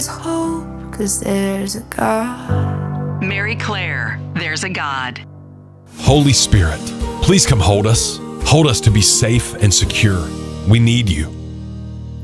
hope, 'cause there's a God. Mary Claire, there's a God. Holy Spirit, please come hold us. Hold us to be safe and secure. We need you.